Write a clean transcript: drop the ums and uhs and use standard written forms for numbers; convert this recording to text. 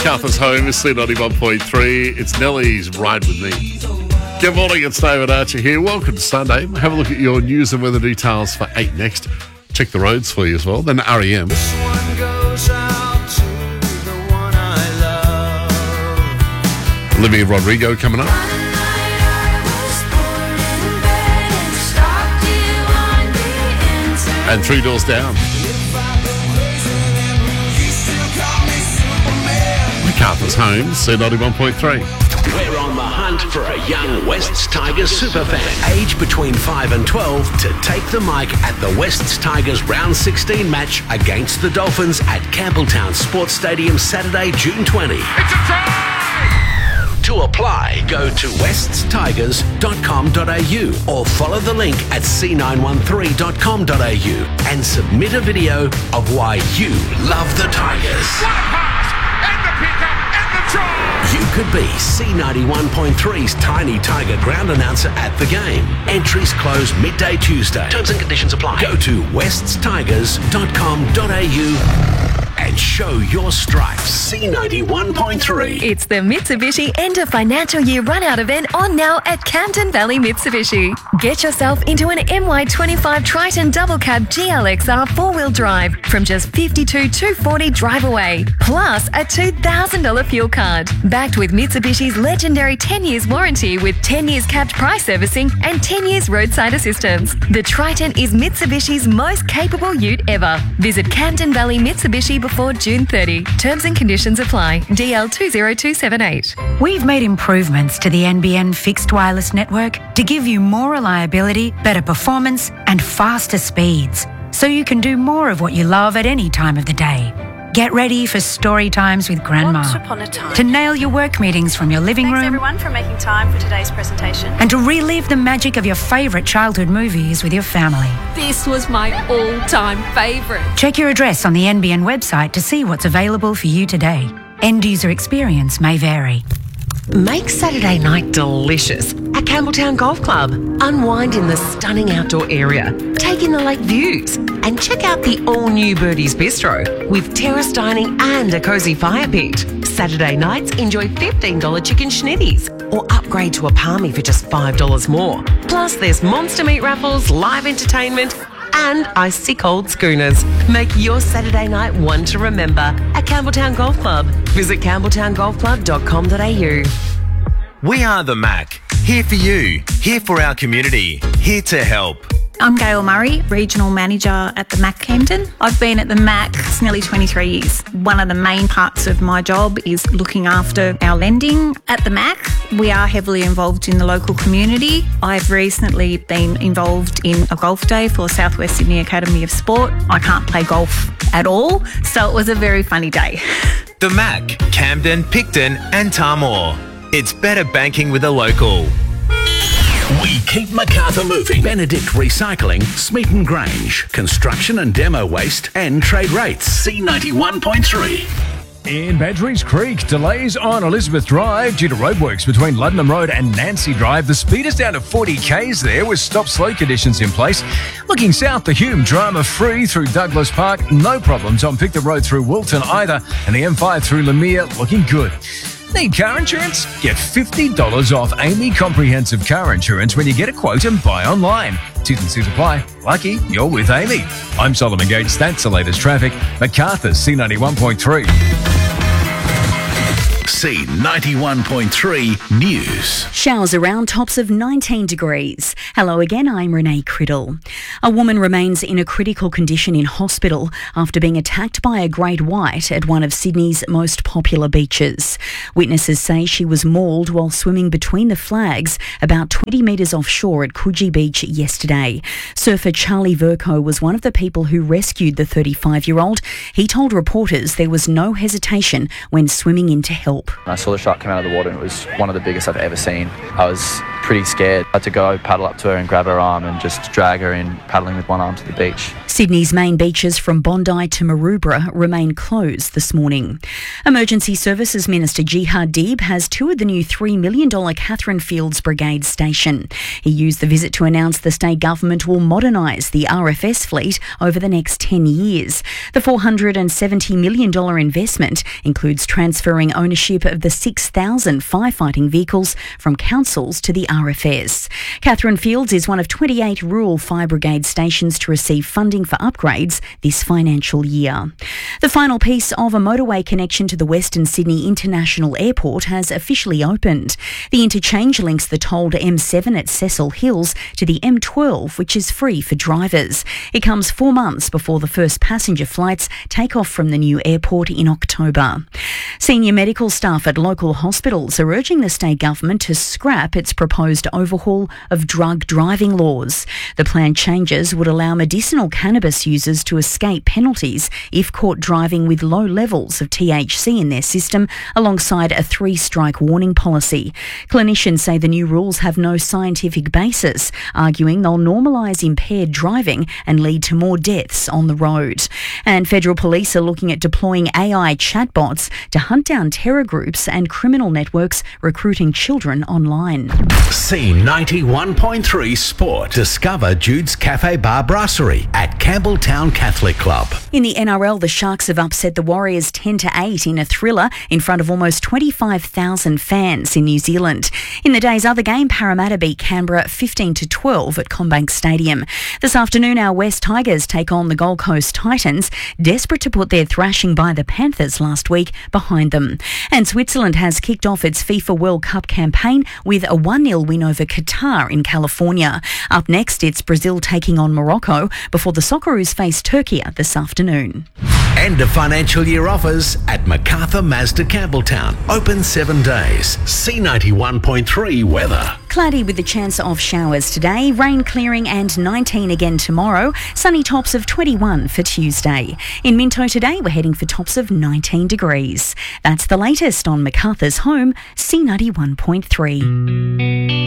MacArthur's Home is C91.3. It's Nelly's Ride With Me. Good morning, it's David Archer here. Welcome to Sunday. Have a look at your news and weather details for 8 next. Check the roads for you as well. Then REM. This one goes out to the one I love. Olivia Rodrigo coming up. And 3 Doors Down. MacArthur's Home, C91.3. We're on the hunt for a young Wests Tigers superfan, aged between 5 and 12, to take the mic at the Wests Tigers Round 16 match against the Dolphins at Campbelltown Sports Stadium Saturday, June 20. It's a try! To apply, go to weststigers.com.au or follow the link at c913.com.au and submit a video of why you love the Tigers. What a pass! And the pickup and the try! You could be C91.3's Tiny Tiger ground announcer at the game. Entries close midday Tuesday. Terms and conditions apply. Go to weststigers.com.au and show your stripes. C91.3. It's the Mitsubishi End of Financial Year Run-Out event on now at Camden Valley Mitsubishi. Get yourself into an MY25 Triton Double Cab GLXR 4-wheel drive from just $52,240 drive away, plus a $2,000 fuel card. Backed with Mitsubishi's legendary 10 years warranty with 10 years capped price servicing and 10 years roadside assistance. The Triton is Mitsubishi's most capable ute ever. Visit Camden Valley Mitsubishi before June 30. Terms and conditions apply. DL 20278. We've made improvements to the NBN fixed wireless network to give you more reliability, better performance, and faster speeds, so you can do more of what you love at any time of the day. Get ready for story times with Grandma. Once upon a time. To nail your work meetings from your living Thanks room. everyone for making time for today's presentation. And to relive the magic of your favourite childhood movies with your family. This was my all-time favourite. Check your address on the NBN website to see what's available for you today. End user experience may vary. Make Saturday night delicious at Campbelltown Golf Club. Unwind in the stunning outdoor area, take in the lake views, and check out the all-new Birdie's Bistro with terrace dining and a cosy fire pit. Saturday nights, enjoy $15 chicken schnitties or upgrade to a palmy for just $5 more. Plus, there's monster meat raffles, live entertainment, and icy cold schooners. Make your Saturday night one to remember at Campbelltown Golf Club. Visit campbelltowngolfclub.com.au. We are the Mac. Here for you. Here for our community. Here to help. I'm Gail Murray, Regional Manager at the Mac Camden. I've been at the Mac nearly 23 years. One of the main parts of my job is looking after our lending. At the Mac, we are heavily involved in the local community. I've recently been involved in a golf day for South West Sydney Academy of Sport. I can't play golf at all, so it was a very funny day. The Mac, Camden, Picton and Tarmore. It's better banking with a local. We keep MacArthur moving. Benedict Recycling, Smeaton Grange, construction and demo waste and trade rates. C91.3. In Badgerys Creek, delays on Elizabeth Drive due to roadworks between Luddenham Road and Nancy Drive. The speed is down to 40 k's there with stop-slow conditions in place. Looking south, the Hume drama-free through Douglas Park. No problems on Picton Road through Wilton either. And the M5 through Lemire looking good. Need car insurance? Get $50 off Amy Comprehensive Car Insurance when you get a quote and buy online. T's and C's apply. Lucky you're with Amy. I'm Solomon Gates. That's the latest traffic. MacArthur's C91.3. C91.3 News. Showers around, tops of 19 degrees. Hello again, I'm Renee Criddle. A woman remains in a critical condition in hospital after being attacked by a great white at one of Sydney's most popular beaches. Witnesses say she was mauled while swimming between the flags about 20 metres offshore at Coogee Beach yesterday. Surfer Charlie Verco was one of the people who rescued the 35-year-old. He told reporters there was no hesitation when swimming in to help. I saw the shark come out of the water and it was one of the biggest I've ever seen. I was pretty scared. I had to go paddle up to her and grab her arm and just drag her in, paddling with one arm to the beach. Sydney's main beaches from Bondi to Maroubra remain closed this morning. Emergency Services Minister Jihad Deeb has toured the new $3 million Catherine Fields Brigade station. He used the visit to announce the state government will modernise the RFS fleet over the next 10 years. The $470 million investment includes transferring ownership of the 6,000 firefighting vehicles from councils to the RFS. Catherine Fields is one of 28 rural fire brigade stations to receive funding for upgrades this financial year. The final piece of a motorway connection to the Western Sydney International Airport has officially opened. The interchange links the tolled M7 at Cecil Hills to the M12, which is free for drivers. It comes 4 months before the first passenger flights take off from the new airport in October. Senior medical staff at local hospitals are urging the state government to scrap its proposed overhaul of drug driving laws. The planned changes would allow medicinal cannabis users to escape penalties if caught driving with low levels of THC in their system, alongside a 3-strike warning policy. Clinicians say the new rules have no scientific basis, arguing they'll normalise impaired driving and lead to more deaths on the road. And federal police are looking at deploying AI chatbots to hunt down terror groups and criminal networks recruiting children online. C91.3 Sport. Discover Jude's Cafe Bar Brasserie at Campbelltown Catholic Club. In the NRL, the Sharks have upset the Warriors 10-8 in a thriller in front of almost 25,000 fans in New Zealand. In the day's other game, Parramatta beat Canberra 15-12 at CommBank Stadium. This afternoon, our West Tigers take on the Gold Coast Titans, desperate to put their thrashing by the Panthers last week behind them. And Switzerland has kicked off its FIFA World Cup campaign with a 1-0 win over Qatar in California. Up next, it's Brazil taking on Morocco before the Socceroos face Turkey this afternoon. End of financial year offers at MacArthur Mazda Campbelltown. Open 7 days. C91.3 weather. Cloudy with the chance of showers today, rain clearing and 19 again tomorrow, sunny tops of 21 for Tuesday. In Minto today, we're heading for tops of 19 degrees. That's the latest on MacArthur's home, C91.3.